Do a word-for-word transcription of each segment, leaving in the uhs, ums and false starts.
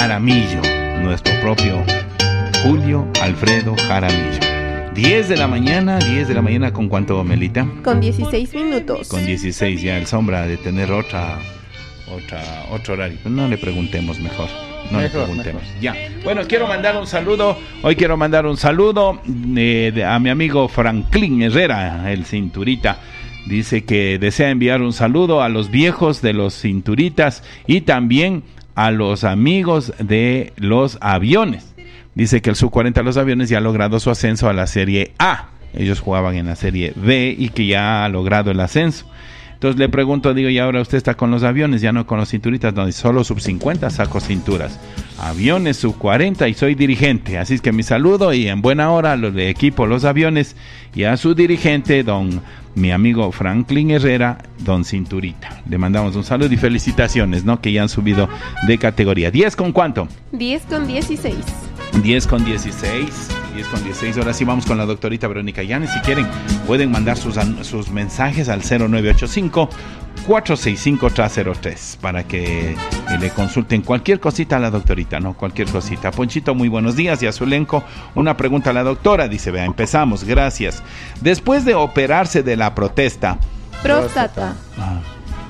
Jaramillo, nuestro propio Julio Alfredo Jaramillo. diez de la mañana, diez de la mañana, ¿con cuánto, Melita? Con dieciséis minutos. Con dieciséis, ya el Sombra de tener otra, otra, otro horario. No le preguntemos mejor. No mejor, le preguntemos. Mejor. Ya. Bueno, quiero mandar un saludo. Hoy quiero mandar un saludo eh, de, a mi amigo Franklin Herrera, el cinturita. Dice que desea enviar un saludo a los viejos de los cinturitas y también a los amigos de los aviones. Dice que el sub cuarenta de los aviones ya ha logrado su ascenso a la Serie A. Ellos jugaban en la Serie B y que ya ha logrado el ascenso. Entonces le pregunto, digo, y ahora usted está con los aviones, ya no con los cinturitas, donde solo sub cincuenta saco cinturas. Aviones sub cuarenta y soy dirigente. Así es que mi saludo y en buena hora al equipo Los Aviones y a su dirigente, don mi amigo Franklin Herrera, don Cinturita. Le mandamos un saludo y felicitaciones, ¿no? Que ya han subido de categoría. ¿diez con cuánto? diez con dieciséis. diez con dieciséis. diez con dieciséis. Ahora sí vamos con la doctorita Verónica Llanes. Si quieren, pueden mandar sus, sus mensajes al cero nueve ocho cinco, cuatro seis cinco, tres cero tres para que le consulten cualquier cosita a la doctorita, ¿no? Cualquier cosita. Ponchito, muy buenos días. Y a su elenco, una pregunta a la doctora. Dice, vea, empezamos. Gracias. Después de operarse de la protesta... Próstata. Ah,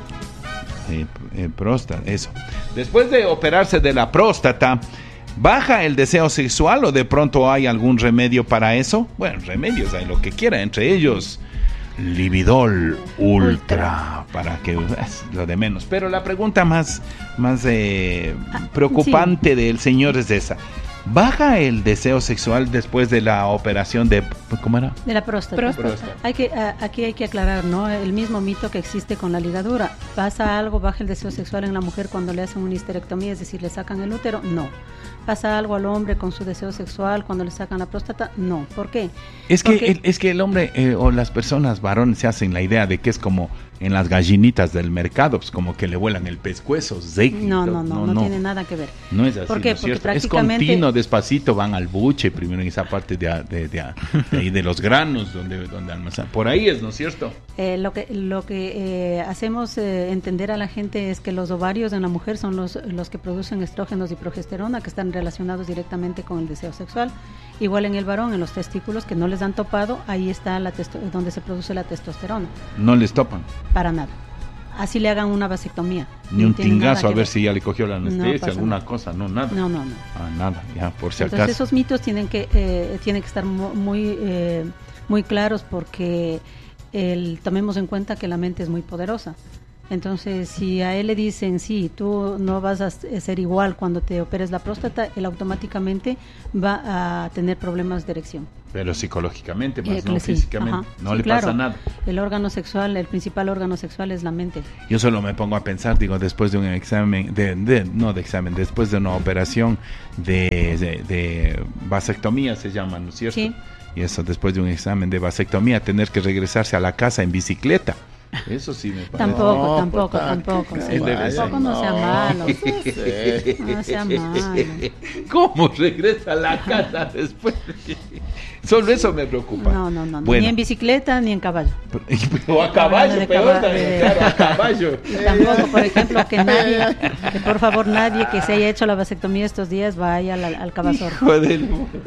eh, eh, próstata, eso. Después de operarse de la próstata... ¿baja el deseo sexual o de pronto hay algún remedio para eso? Bueno, remedios hay lo que quiera, entre ellos Lividol Ultra, para que es lo de menos. Pero la pregunta más, más eh, preocupante sí. del señor es esa. ¿Baja el deseo sexual después de la operación de... ¿cómo era? De la próstata. próstata. próstata. Hay que, a, aquí hay que aclarar, ¿no? El mismo mito que existe con la ligadura. ¿Pasa algo, baja el deseo sexual en la mujer cuando le hacen una histerectomía, es decir, le sacan el útero? No. ¿Pasa algo al hombre con su deseo sexual cuando le sacan la próstata? No. ¿Por qué? Es que, el, es que el hombre eh, o las personas varones se hacen la idea de que es como en las gallinitas del mercado, pues como que le vuelan el pescuezo. No, no, no, no, no, no tiene nada que ver. No es así. ¿Por qué? ¿No es Porque cierto? prácticamente... Es continuo, despacito, van al buche, primero en esa parte de, de, de, de, de ahí de los granos, donde, donde almacen. Por ahí es, ¿no es cierto? Eh, lo que, lo que eh, hacemos eh, entender a la gente es que los ovarios en la mujer son los, los que producen estrógenos y progesterona, que están relacionados directamente con el deseo sexual. Igual en el varón, en los testículos que no les han topado, ahí está la testo- donde se produce la testosterona. ¿No les topan? Para nada. Así le hagan una vasectomía. Ni un tingazo a ver, ver si ya le cogió la anestesia, no alguna nada. cosa, no, nada. No, no, no. Ah, nada, ya, por si Entonces, acaso. esos mitos tienen que, eh, tienen que estar muy, eh, muy claros porque el, tomemos en cuenta que la mente es muy poderosa. Entonces, si a él le dicen, sí, tú no vas a ser igual cuando te operes la próstata, él automáticamente va a tener problemas de erección. Pero psicológicamente, más eh, no sí, físicamente, ajá, no sí, le claro. pasa nada. El órgano sexual, el principal órgano sexual es la mente. Yo solo me pongo a pensar, digo, después de un examen, de, de no de examen, después de una operación de, de, de vasectomía se llama, ¿no es cierto? Sí. Y eso, después de un examen de vasectomía, tener que regresarse a la casa en bicicleta. Eso sí me parece. Tampoco, No, tampoco, pues, tampoco. no Sí. vaya, Tampoco no, no. sea malo. Sí. No sea malo. ¿Cómo regresa a la casa después? Solo eso me preocupa. No, no, no. Bueno. Ni en bicicleta ni en caballo. O a caballo, de peor caba- también, de- claro, a caballo. Y tampoco, por ejemplo, que nadie, que por favor nadie que se haya hecho la vasectomía estos días vaya al, al cabazor. Hijo del...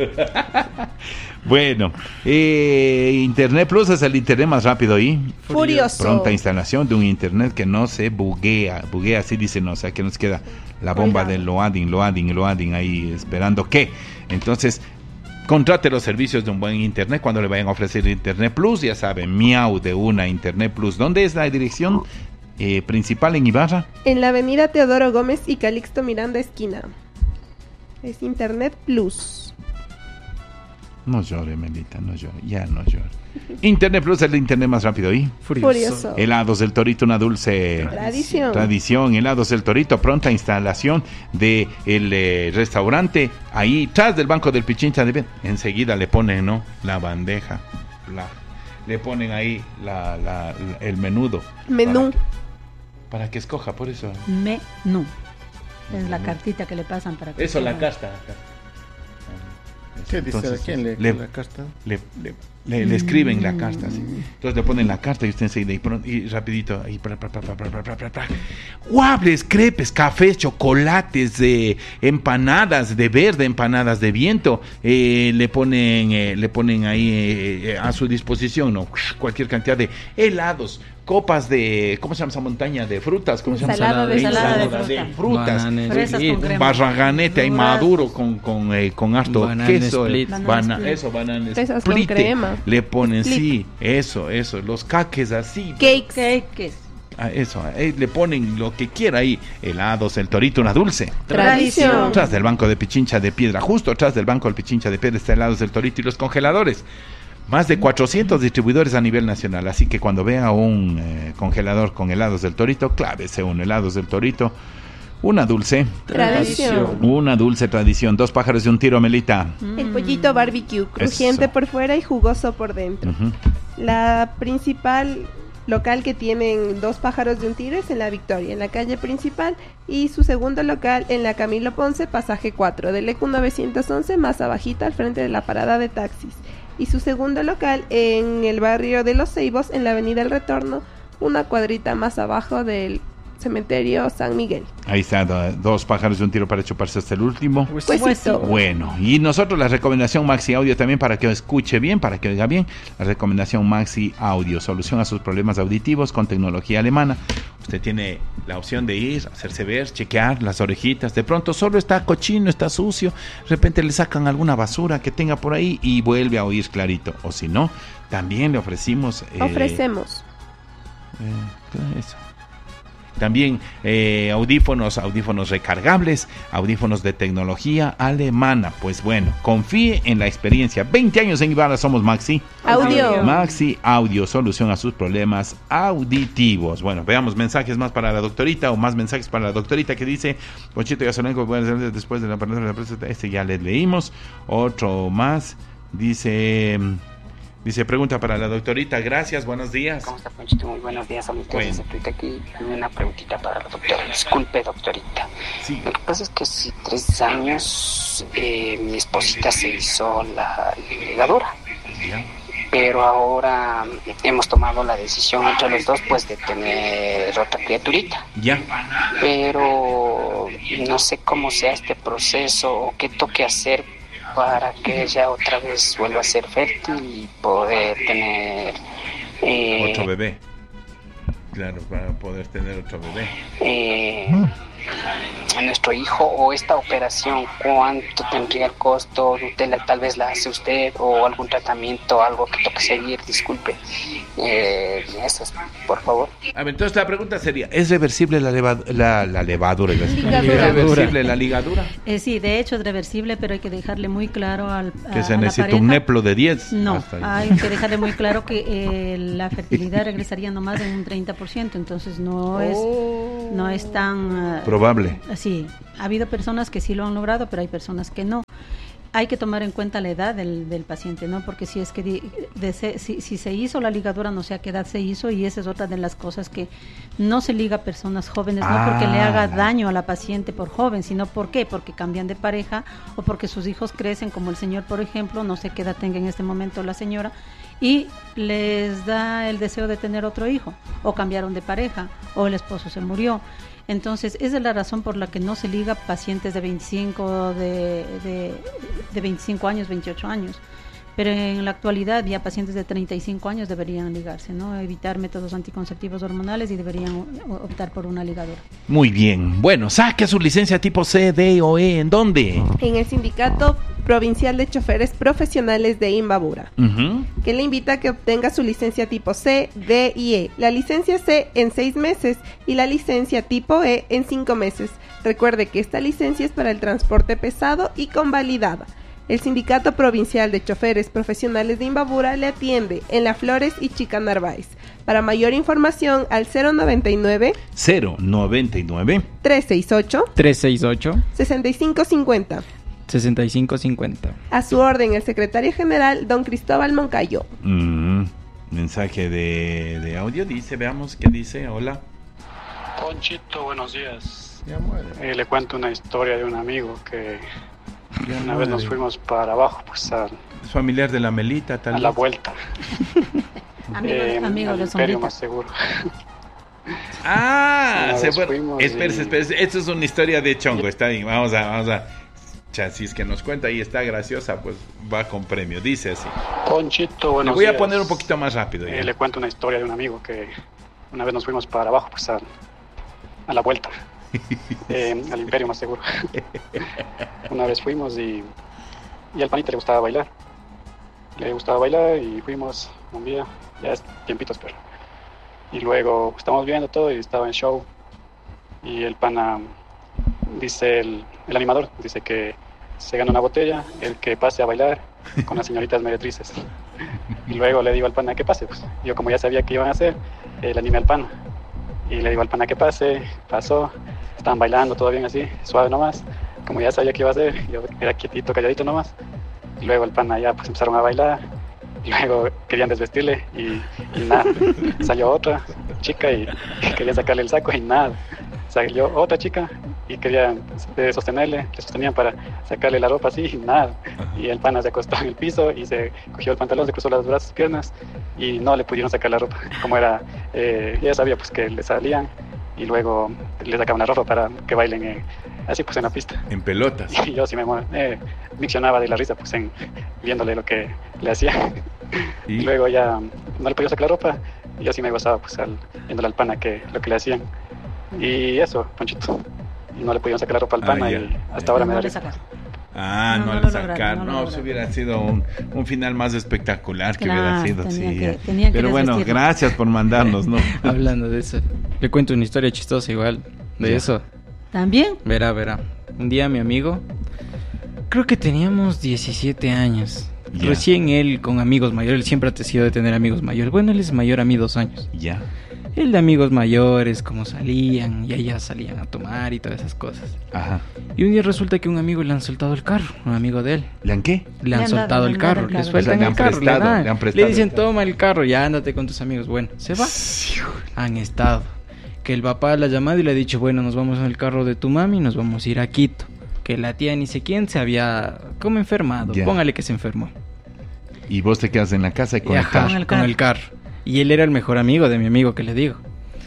Bueno, eh, Internet Plus es el internet más rápido y Furioso. pronta instalación de un internet que no se buguea, buguea así dicen, o sea que nos queda la bomba Oiga. del loading, loading, loading ahí esperando que, entonces contrate los servicios de un buen internet cuando le vayan a ofrecer Internet Plus, ya saben, miau de una Internet Plus. ¿Dónde es la dirección eh, principal en Ibarra? En la avenida Teodoro Gómez y Calixto Miranda esquina. Es Internet Plus. No llore, Melita, no llore, ya no llore. Internet Plus es el internet más rápido y Furioso. Helados del Torito, una dulce Tradición. tradición. Helados del Torito, pronta instalación de el eh, restaurante ahí tras del Banco del Pichincha. De... enseguida le ponen, ¿no? La bandeja, la... le ponen ahí la, la, la- el menudo. Menú. Para que, para que escoja, por eso. Menú. Es la cartita que le pasan para que Eso, la escoja. carta. la carta. ¿Qué dice? Entonces, ¿A quién le, le, la carta? le, le Le, le escriben la carta, ¿sí? Entonces le ponen la carta y usted enseguida y, pronto, y rapidito ahí, pra, pra, pra, pra, pra, pra, pra, pra. Waffles, crepes, cafés, chocolates, eh, empanadas de verde, empanadas de viento, eh, le ponen eh, le ponen ahí eh, a su disposición, no, cualquier cantidad de helados, copas de, ¿cómo se llama esa montaña de frutas? ¿Cómo se llama? Ensalada de Ensalada de fruta. de frutas, Bananes, Fresas split. con crema. barraganete ahí Duraznos. maduro con con eh, con harto Banana queso, split. eh, Banana bana- split. eso, bananas Fresas con split, crema. le ponen Split. sí, eso, eso, los caques así, Cakes. Cakes. ah, eso, eh, le ponen lo que quiera ahí, helados, el torito, una dulce. Tradición. Atrás del banco de Pichincha de Piedra, justo atrás del banco del Pichincha de Piedra está helados del torito y los congeladores. Más de cuatrocientos distribuidores a nivel nacional, así que cuando vea un eh, congelador con helados del torito, clávese un helados del torito, una dulce, Tradición. una dulce tradición, dos pájaros de un tiro, Melita. El pollito barbecue, crujiente Eso. por fuera y jugoso por dentro. Ujú. La principal local que tienen dos pájaros de un tiro es en La Victoria, en la calle principal, y su segundo local en la Camilo Ponce, pasaje cuatro, del E Q novecientos once, más abajito al frente de la parada de taxis. Y su segundo local en el barrio de Los Ceibos, en la avenida El Retorno, una cuadrita más abajo del cementerio San Miguel. Ahí está, do- dos pájaros de un tiro para chuparse hasta el último. Huesito. Bueno, y nosotros la recomendación Maxi Audio también para que escuche bien, para que oiga bien, la recomendación Maxi Audio, solución a sus problemas auditivos con tecnología alemana. Usted tiene la opción de ir, hacerse ver, chequear las orejitas, de pronto solo está cochino, está sucio, de repente le sacan alguna basura que tenga por ahí y vuelve a oír clarito, o si no, también le ofrecimos... eh, Ofrecemos eh, eso. También eh, audífonos, audífonos recargables, audífonos de tecnología alemana. Pues bueno, confíe en la experiencia. veinte años en Ibarra, somos Maxi. audio. Maxi Audio, solución a sus problemas auditivos. Bueno, veamos mensajes más para la doctorita o más mensajes para la doctorita que dice, Pochito, ya saben que pueden hacer después de la apertura de la prensa. Este ya les leímos. Otro más, dice... Dice, pregunta para la doctorita. Gracias, buenos días. ¿Cómo está, Ponchito? Muy buenos días. Saludos Bueno. desde Twitter aquí. Una preguntita para la doctora. Disculpe, doctorita. Sí. Lo que pasa es que hace tres años eh, mi esposita se hizo la ligadura. Ya. Pero ahora hemos tomado la decisión entre los dos pues de tener otra criaturita. Ya. Pero no sé cómo sea este proceso o qué toque hacer para que ella otra vez vuelva a ser fértil y poder tener eh, Otro bebé. Claro, para poder tener otro bebé. eh, a nuestro hijo, o esta operación, ¿cuánto tendría el costo? ¿Usted la- tal vez la hace usted, o algún tratamiento, algo que toque seguir? Disculpe. Eh, eso es, por favor. A ver, entonces la pregunta sería, ¿es reversible la, leva- la, la levadura? iba a decir? Ligadura. ¿Es reversible la ligadura? Eh, sí, de hecho es reversible, pero hay que dejarle muy claro al a, Que se a la necesita pareja. un neplo de diez. No, Hasta hay ahí. que dejarle muy claro que eh, la fertilidad regresaría nomás en un treinta por ciento, entonces no es Oh. no es tan... eh, Probable. Sí, ha habido personas que sí lo han logrado, pero hay personas que no. Hay que tomar en cuenta la edad del, del paciente, ¿no? Porque si es que di- de se- si, si se hizo la ligadura, no sé a qué edad se hizo, y esa es otra de las cosas que no se liga a personas jóvenes, no porque le haga Ah. daño a la paciente por joven, sino ¿por qué? Porque cambian de pareja o porque sus hijos crecen, como el señor, por ejemplo, no sé qué edad tenga en este momento la señora, y les da el deseo de tener otro hijo, o cambiaron de pareja, o el esposo se murió. Entonces, esa es la razón por la que no se liga pacientes de veinticinco, de, de, de veinticinco años, veintiocho años. Pero en la actualidad ya pacientes de treinta y cinco años deberían ligarse, ¿no? Evitar métodos anticonceptivos hormonales y deberían o- optar por una ligadura. Muy bien. Bueno, saque su licencia tipo C, D o E. ¿En dónde? En el Sindicato Provincial de Choferes Profesionales de Imbabura, Ujú. que le invita a que obtenga su licencia tipo C, D y E. La licencia C en seis meses y la licencia tipo E en cinco meses. Recuerde que esta licencia es para el transporte pesado y convalidada. El Sindicato Provincial de Choferes Profesionales de Imbabura le atiende en La Flores y Chica Narváez. Para mayor información al cero noventa y nueve, cero noventa y nueve. trescientos sesenta y ocho, tres seis ocho, sesenta y cinco cincuenta. sesenta y cinco cincuenta. A su orden, el secretario general, don Cristóbal Moncayo. Mm, mensaje de, de audio. Dice, veamos qué dice. Hola. Ponchito, buenos días. Eh, le cuento una historia de un amigo que Una vez nos fuimos para abajo, pues al, Es familiar de la Melita, tal a vez. la vuelta. Amigo, Eh, amigo al de Imperio Sombrita. más seguro. Ah, Una se vez fue. fuimos Espérese, y- espérese. Esto es una historia de chongo. Está bien. Vamos a, vamos a. Cha, si es que nos cuenta y está graciosa, pues va con premio. Dice así. Ponchito, Le buenos voy a días. poner un poquito más rápido. ya. Eh, le cuento una historia de un amigo que una vez nos fuimos para abajo, pues al, a la vuelta. Eh, al Imperio más seguro. Una vez fuimos y, y al panita le gustaba bailar. Le gustaba bailar y fuimos un día, ya es tiempitos, pero. Y luego estamos viendo todo y estaba en show. Y el pana dice, el, el animador dice que se gana una botella el que pase a bailar con las señoritas meretrices. Y luego le digo al pana que pase, pues. Yo como ya sabía que iban a hacer, eh, le animé al pana. Y le digo al pana que pase, pasó, estaban bailando, todo bien así, suave nomás. Como ya sabía que iba a hacer, yo era quietito, calladito nomás. Y luego el pana ya pues empezaron a bailar. Y luego querían desvestirle y, y nada. Salió otra chica y quería sacarle el saco y nada. Salió otra chica y querían eh, sostenerle, le sostenían para sacarle la ropa así y nada. Y el pana se acostó en el piso y se cogió el pantalón, se cruzó los brazos, piernas y no le pudieron sacar la ropa. Como era, eh, ella sabía pues que le salían y luego le sacaban la ropa para que bailen eh, así pues en la pista. En pelotas. Y yo sí me eh, miccionaba de la risa pues en viéndole lo que le hacía. Y Y luego ya no le podía sacar la ropa y yo sí me gozaba pues al, viéndole al pana que lo que le hacían. Y eso, Ponchito. Y no le podían sacar la ropa al Ah, pana ya, y ya. hasta ahora No me da le risa. sacaron. Ah, No, no, no le lo sacaron. lograron, no No, lo eso lograron. hubiera sido un, un final más espectacular que Claro, hubiera sido. tenían Sí, que- ya. tenían que Pero bueno, desvestirlo. gracias por mandarnos, ¿no? Hablando de eso, le cuento una historia chistosa igual de Ya. eso. ¿También? Verá, verá. Un día mi amigo, creo que teníamos diecisiete años. Ya. Recién él con amigos mayores, él siempre ha sido de tener amigos mayores. Bueno, él es mayor a mí dos años. Ya. Él de amigos mayores, como salían, y allá salían a tomar y todas esas cosas. Ajá. Y un día resulta que un amigo le han soltado el carro, un amigo de él. ¿Le han qué? Le Le han han soltado dado, el le han dado carro, el les carro. sueltan O sea, le el han carro, le prestado, dan. le han prestado Le dicen, el carro. toma el carro, ya ándate con tus amigos. Bueno, se va. Han estado. Que el papá la ha llamado y le ha dicho, bueno, nos vamos en el carro de tu mami y nos vamos a ir a Quito. Que la tía ni sé quién se había como enfermado. Ya. Póngale que se enfermó. Y vos te quedas en la casa y con Y el ajá, carro. Con el con carro. el carro. Y él era el mejor amigo de mi amigo que le digo.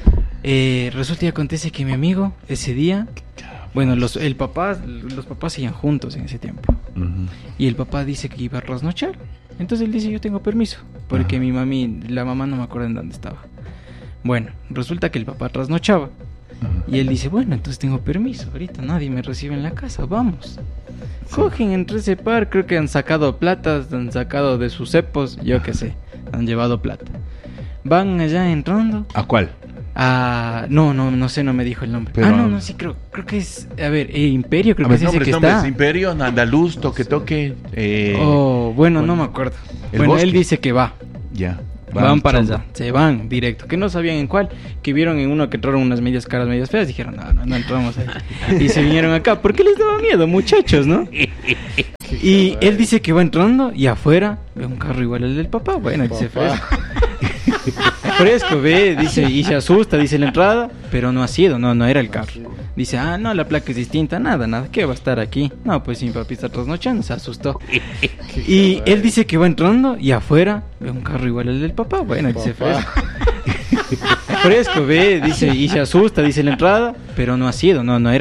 Eh, resulta y acontece que mi amigo ese día, bueno, los, el papá, los papás seguían juntos en ese tiempo. Ujú. Y el papá dice que iba a trasnochar. Entonces él dice, yo tengo permiso. Porque Ajá. mi mami, la mamá no me acuerdo en dónde estaba. Bueno, resulta que el papá trasnochaba. Ujú. Y él dice, bueno, entonces tengo permiso. Ahorita nadie me recibe en la casa, vamos. Cogen entre ese par, creo que han sacado platas, han sacado de sus cepos, yo qué sé, han llevado plata. Van allá entrando. ¿A cuál? Ah, no, no, no sé, no me dijo el nombre. Pero- Ah, no, no, sí, creo, creo que es, a ver, eh, Imperio, creo A que ver, es ese nombres, que nombres. está. Imperio, Andaluz, toque, toque. Eh, Oh, bueno, bueno, no me acuerdo. el Bueno, bosque. él dice que va. Ya. Van, para chongo. allá, se van directo. Que no sabían en cuál. Que vieron en uno que entraron unas medias caras, medias feas. Dijeron, no, no, no entramos ahí. Y se vinieron acá. ¿Por qué les daba miedo, muchachos, no? Y él dice que va entrando y afuera ve un carro igual al del papá. Bueno, dice fresco. Fresco, ve, dice, y se asusta, dice la entrada, pero no ha sido, no, no era el carro. Dice, ah, no, la placa es distinta, nada, nada, ¿qué va a estar aquí? No, pues mi papi está trasnochando, se asustó. Y él dice que va entrando y afuera ve un carro igual al del papá. Bueno, dice fresco. Fresco, ve, dice, y se asusta, dice la entrada, pero no ha sido, no, no era